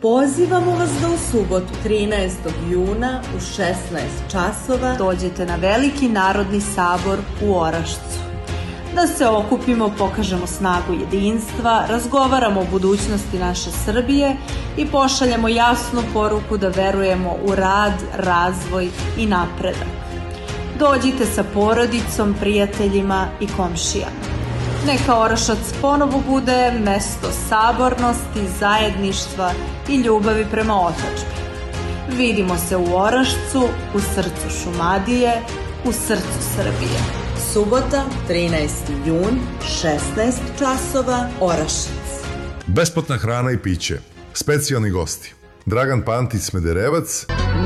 Pozivamo vas da u subotu 13. juna u 16 časova dođete na Veliki narodni sabor u Orašcu. Da se okupimo, pokažemo snagu jedinstva, razgovaramo o budućnosti naše Srbije i pošaljemo jasnu poruku da verujemo u rad, razvoj i napredak. Dođite sa porodicom, prijateljima i komšijama. Neka Orašac ponovo bude mesto sabornosti, zajedništva i ljubavi prema otadžbini. Vidimo se u Orašcu, u srcu Šumadije, u srcu Srbije. Subota, 13. jun, 16 časova, Orašac. Besplatna hrana i piće. Specijalni gosti: Dragan Pantić Smederevac,